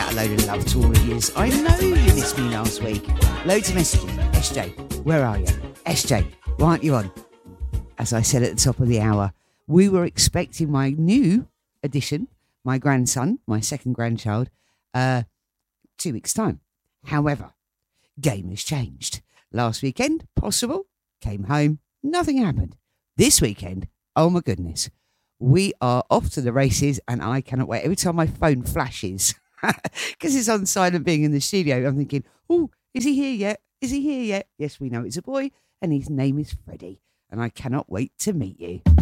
out a load of love to all of yous. I know you missed me last week. Loads of messages. SJ, where are you? SJ, why aren't you on? As I said at the top of the hour, we were expecting my new addition, my grandson, my second grandchild, 2 weeks' time. However, game has changed. Last weekend, possible, came home, nothing happened. This weekend, oh my goodness, we are off to the races and I cannot wait. Every time my phone flashes, because it's on silent being in the studio, I'm thinking, oh, is he here yet? Is he here yet? Yes, we know it's a boy and his name is Freddie and I cannot wait to meet you.